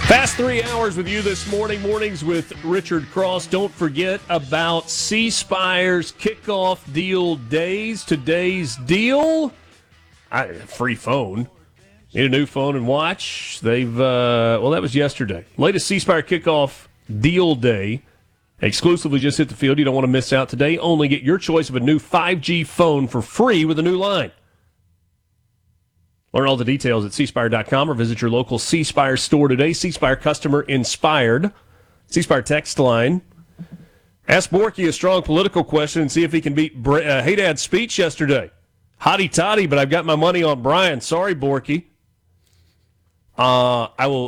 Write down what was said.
Fast 3 hours with you this morning. Mornings with Richard Cross. Don't forget about C-Spire's kickoff deal days. Today's deal, free phone. Need a new phone and watch. They've, that was yesterday. Latest C-Spire kickoff deal day. Exclusively just hit the field. You don't want to miss out today. Only get your choice of a new 5G phone for free with a new line. Learn all the details at cspire.com or visit your local C-Spire store today. C-Spire customer inspired. C-Spire text line. Ask Borky a strong political question and see if he can beat Haydad's speech yesterday. Hotty toddy, but I've got my money on Brian. Sorry, Borky. I will